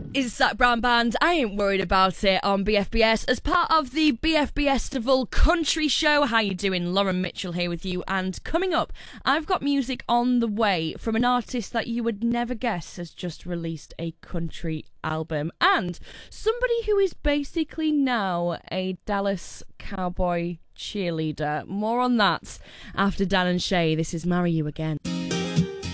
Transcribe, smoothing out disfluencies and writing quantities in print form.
It's Zach Brown Band. I ain't worried about it on BFBS as part of the BFBestival Country Show. How you doing? Lauren Mitchell here with you. And coming up, I've got music on the way from an artist that you would never guess has just released a country album, and somebody who is basically now a Dallas Cowboy cheerleader. More on that after Dan and Shay. This is Marry You Again.